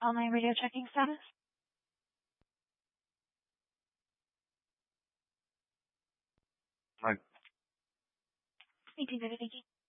Online radio checking status. はい。 1800、thank you.